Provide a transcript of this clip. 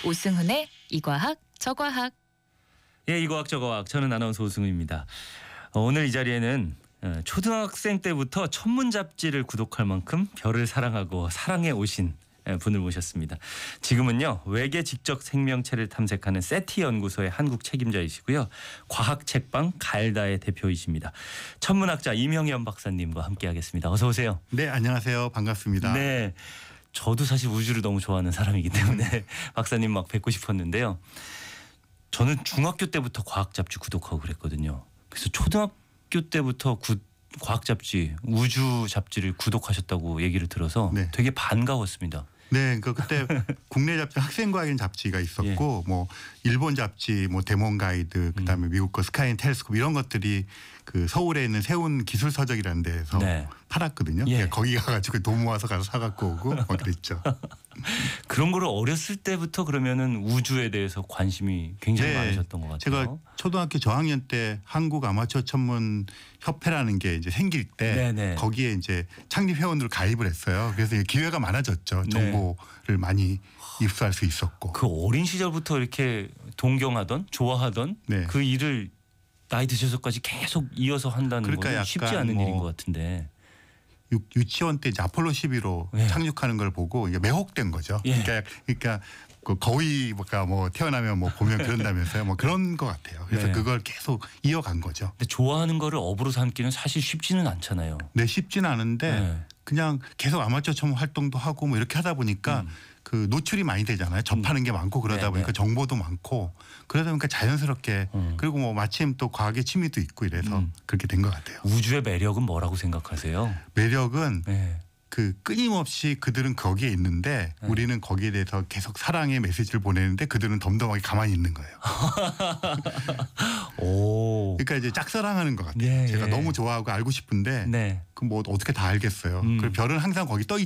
오승훈의 이과학 저과학. 예, 이과학 저과학. 저는 아나운서 오승훈입니다. 오늘 이 자리에는 초등학생 때부터 천문 잡지를 구독할 만큼 별을 사랑하고 사랑해 오신 분을 모셨습니다. 지금은요, 외계 직접 생명체를 탐색하는 세티 연구소의 한국 책임자이시고요, 과학 책방 갈다의 대표이십니다. 천문학자 이명현 박사님과 함께하겠습니다. 어서 오세요. 네, 안녕하세요. 반갑습니다. 네, 저도 사실 우주를 너무 좋아하는 사람이기 때문에 박사님 막 뵙고 싶었는데요. 저는 중학교 때부터 과학 잡지 구독하고 그랬거든요. 그래서 초등학교 때부터 과학 잡지, 우주 잡지를 구독하셨다고 얘기를 들어서 네. 되게 반가웠습니다. 네, 그때 국내 잡지 학생과학인 잡지가 있었고, 뭐 일본 잡지, 뭐 데몬 가이드, 그다음에 미국 거 스카이 앤 텔레스콥 이런 것들이 그 서울에 있는 세운 기술서적이라는 데서 네. 팔았거든요. 예. 거기 가가지고 돈 모아서 가서 사갖고 오고 뭐 그랬죠. 그런 거를 어렸을 때부터 그러면은 우주에 대해서 관심이 굉장히 많으셨던 것 같아요. 제가 초등학교 저학년 때 한국 아마추어 천문 협회라는 게 이제 생길 때 네네. 거기에 이제 창립 회원으로 가입을 했어요. 그래서 기회가 많아졌죠. 정보를 많이 입수할 수 있었고. 그 어린 시절부터 이렇게 동경하던 좋아하던 네. 그 일을 나이 드셔서까지 계속 이어서 한다는 그러니까 건 쉽지 약간 않은 뭐 일인 것 같은데. 유치원 때 이제 아폴로 11호 예. 착륙하는 걸 보고 이게 매혹된 거죠. 예. 그러니까 그 거위가 뭐 태어나면 뭐 보면 그런다면서요. 뭐 그런 것 같아요. 그래서 네. 그걸 계속 이어간 거죠. 근데 좋아하는 거를 업으로 삼기는 사실 쉽지는 않잖아요. 네, 쉽지는 않은데 네. 그냥 계속 아마추어 천문 활동도 하고 뭐 이렇게 하다 보니까 그 노출이 많이 되잖아요. 접하는 게 많고 그러다 네, 보니까 네. 정보도 많고 그러다 보니까 자연스럽게 그리고 뭐 마침 또 과학의 취미도 있고 이래서 그렇게 된 것 같아요. 우주의 매력은 뭐라고 생각하세요? 매력은 네. 그 끊임없이 그들은 거기에 있는데 우리는 거기에 대해서 계속 사랑의 메시지를 보내는데 그들은 덤덤하게 가만히 있는 거예요. 오. 그러니까 이제 짝사랑하는 것 같아요. 네, 제가 예. 너무 좋아하고 알고 싶은데 네. 그 뭐 어떻게 다 알겠어요. 그리고 별은 항상 거기 떠